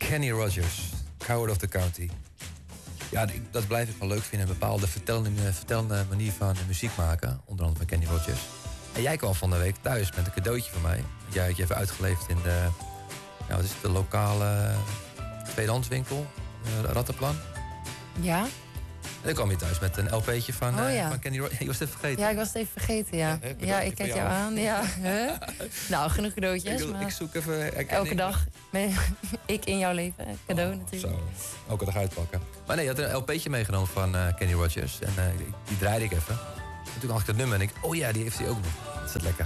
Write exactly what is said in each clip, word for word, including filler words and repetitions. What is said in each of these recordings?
Kenny Rogers, Coward of the County. Ja, dat blijf ik wel leuk vinden. Een bepaalde vertellende, vertellende manier van muziek maken. Onder andere van Kenny Rogers. En jij kwam van de week thuis met een cadeautje van mij. Jij had je even uitgeleverd in de, ja, wat is het, de lokale tweedehandswinkel, uh, Rattenplan. Ja. En dan kwam je thuis met een L P'tje van, oh, uh, ja. van Kenny Rogers. Je was het even vergeten. Ja, ik was het even vergeten, ja. Ja, ja, ik kijk jou aan. Ja. Huh? Nou, genoeg cadeautjes. Ik, maar ik zoek even erkenning. Elke dag. Ik in jouw leven. Cadeau oh, natuurlijk. Zo, elke dag uitpakken. Maar nee, je had een L P'tje meegenomen van uh, Kenny Rogers. En uh, die, die draaide ik even. En toen had ik het nummer en ik, oh ja, die heeft hij ook nog. Dat is het lekker.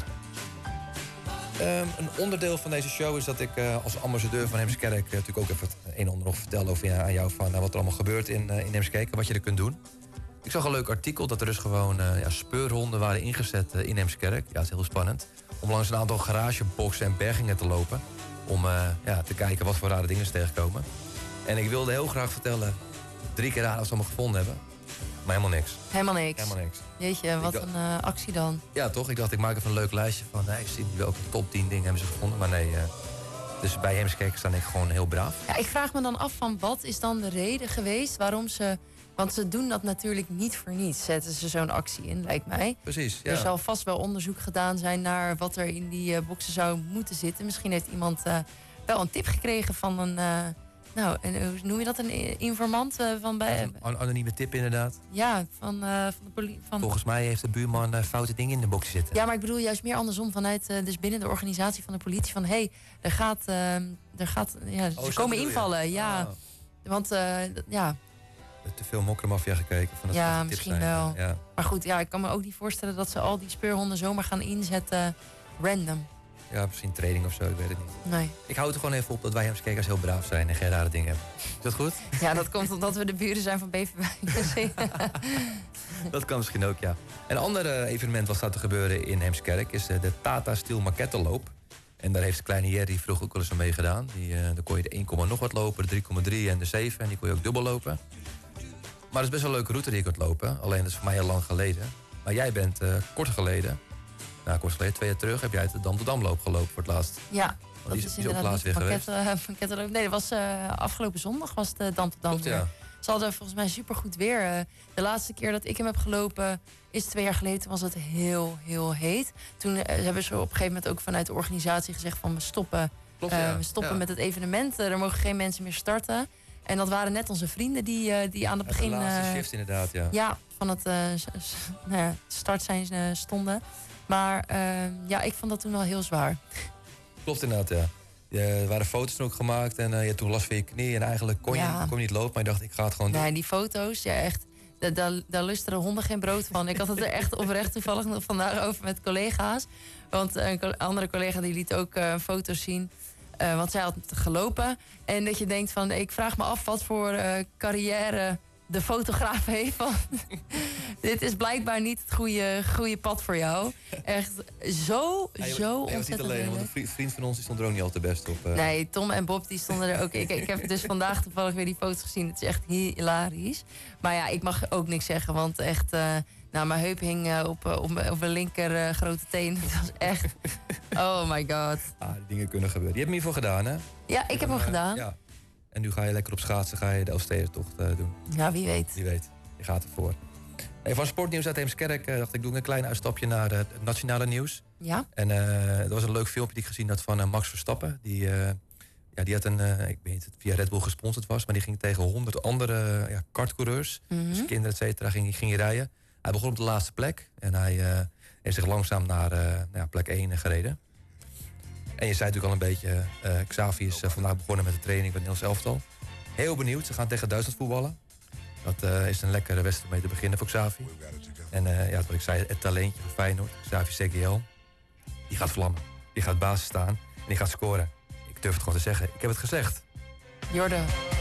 Um, een onderdeel van deze show is dat ik uh, als ambassadeur van Heemskerk uh, natuurlijk ook even het een en ander nog vertel over ja, aan jou van uh, wat er allemaal gebeurt in, uh, in Heemskerk en wat je er kunt doen. Ik zag een leuk artikel dat er dus gewoon uh, ja, speurhonden waren ingezet uh, in Heemskerk. Ja, dat is heel spannend. Om langs een aantal garageboxen en bergingen te lopen. Om uh, ja, te kijken wat voor rare dingen ze tegenkomen. En ik wilde heel graag vertellen, drie keer raden als ze allemaal gevonden hebben. Maar helemaal niks. Helemaal niks. Helemaal niks. Jeetje, wat dacht, een uh, actie dan. Ja, toch? Ik dacht, ik maak even een leuk lijstje van... Nee, ik zie welke top tien dingen hebben ze gevonden. Maar nee, uh, dus bij Heemskerk staan ik gewoon heel braaf. Ja, ik vraag me dan af van wat is dan de reden geweest waarom ze... Want ze doen dat natuurlijk niet voor niets. Zetten ze zo'n actie in, lijkt mij. Precies, ja. Er zal vast wel onderzoek gedaan zijn naar wat er in die uh, boxen zou moeten zitten. Misschien heeft iemand uh, wel een tip gekregen van een... Uh, nou, en, hoe noem je dat? Een informant uh, van bij... Een anonieme tip inderdaad. Ja, van, uh, van de politie. Van... Volgens mij heeft de buurman uh, foute dingen in de box zitten. Ja, maar ik bedoel juist meer andersom. Vanuit, uh, dus binnen de organisatie van de politie. Van, hé, hey, er gaat... Uh, er gaat ja, oh, ze komen invallen, je? ja. Oh. Want, uh, ja... Te veel mokromafia gekeken. Van dat ja, tips misschien zijn. wel. Ja. Maar goed, ja, ik kan me ook niet voorstellen dat ze al die speurhonden zomaar gaan inzetten. Random. Ja, misschien training of zo, ik weet het niet. Nee. Ik hou er gewoon even op dat wij Heemskerkers heel braaf zijn en geen rare dingen hebben. Is dat goed? Ja, dat komt omdat we de buren zijn van Beverwijk. Dat kan misschien ook, ja. Een ander evenement wat staat te gebeuren in Heemskerk is de Tata Steel Makettenloop. En daar heeft kleine Jerry vroeger ook wel eens aan meegedaan. Die, uh, dan kon je de één, nog wat lopen, de drie komma drie en de zeven. En die kon je ook dubbel lopen. Maar het is best wel een leuke route die je kunt lopen. Alleen dat is voor mij heel lang geleden. Maar jij bent uh, kort geleden, nou kort geleden, twee jaar terug, heb jij het de Dam tot Damloop gelopen voor het laatst. Ja, dat die is, is ook laatst weer geweest. Uh, nee, dat was uh, afgelopen zondag was de Dam tot Dam. Ja. Ze hadden volgens mij supergoed weer. Uh, de laatste keer dat ik hem heb gelopen is twee jaar geleden. Was het heel, heel heet. Toen uh, hebben ze op een gegeven moment ook vanuit de organisatie gezegd van we stoppen, Klopt, uh, ja. we stoppen ja. met het evenement. Uh, er mogen geen mensen meer starten. En dat waren net onze vrienden die, uh, die aan het begin... De laatste uh, shift inderdaad, ja. Ja, van het uh, nou ja, start zijn uh, stonden. Maar uh, ja, ik vond dat toen al heel zwaar. Klopt inderdaad, ja. Er waren foto's ook gemaakt en uh, je had toen last van je knie. En eigenlijk kon je, ja. kon je niet lopen, maar je dacht, ik ga het gewoon doen. Nee, die foto's, ja echt, daar, daar, daar lusten de honden geen brood van. Ik had het er echt oprecht toevallig nog vandaag over met collega's. Want een andere collega die liet ook uh, foto's zien. Uh, want zij had gelopen. En dat je denkt van, ik vraag me af wat voor uh, carrière de fotograaf heeft. Van, dit is blijkbaar niet het goede, goede pad voor jou. Echt zo, ja, je, zo je ontzettend niet alleen, want een vriend, vriend van ons die stond er ook niet al te best op. Uh. Nee, Tom en Bob die stonden er ook. Ik, ik heb dus vandaag toevallig weer die foto's gezien. Het is echt hilarisch. Maar ja, ik mag ook niks zeggen, want echt... Uh, nou, mijn heup hing uh, op, op, op mijn linker uh, grote teen. Het was echt... Oh my god. Ah, die dingen kunnen gebeuren. Je hebt hem hiervoor gedaan, hè? Ja, ik heb hem uh, gedaan. Ja. En nu ga je lekker op schaatsen, ga je de Elfstedentocht uh, doen. Ja, wie weet. Wie weet. Je gaat ervoor. Hey, van Sportnieuws uit Heemskerk uh, dacht ik, doe een klein uitstapje naar uh, het nationale nieuws. Ja. En uh, er was een leuk filmpje die ik gezien had van uh, Max Verstappen. Die, uh, ja, die had een, uh, ik weet niet of het via Red Bull gesponsord was, maar die ging tegen honderd andere uh, ja, kartcoureurs, mm-hmm. dus kinderen, et cetera, ging, ging hij rijden. Hij begon op de laatste plek en hij uh, heeft zich langzaam naar uh, ja, plek één gereden. En je zei natuurlijk al een beetje, uh, Xavi is uh, vandaag begonnen met de training van het Nederlands elftal. Heel benieuwd, ze gaan tegen Duitsland voetballen. Dat uh, is een lekkere wedstrijd mee te beginnen voor Xavi. En uh, ja, wat ik zei, het talentje van Feyenoord, Xavi C G L, die gaat vlammen. Die gaat basis staan en die gaat scoren. Ik durf het gewoon te zeggen. Ik heb het gezegd. Jordan.